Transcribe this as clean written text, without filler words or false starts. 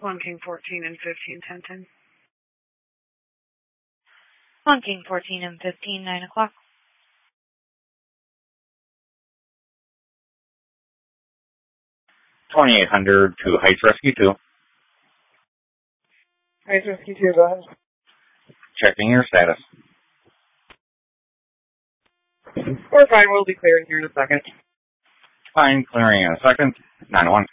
1 King 14 and 15, 10-10. 1 King 14 and 15, 9 o'clock. 2800 to Heights Rescue 2. Heights Rescue 2, go ahead. Checking your status. We're fine, we'll be clearing here in a second. Fine, clearing in a second. 9-1.